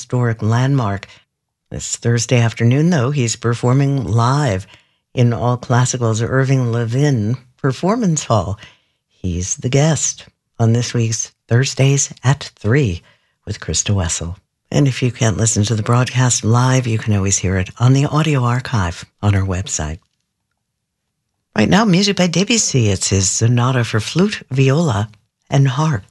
historic landmark. This Thursday afternoon, though, he's performing live in All Classical's Irving Levin Performance Hall. He's the guest on this week's Thursdays at 3 with Krista Wessel. And if you can't listen to the broadcast live, you can always hear it on the audio archive on our website. Right now, music by Debussy. It's his sonata for flute, viola, and harp.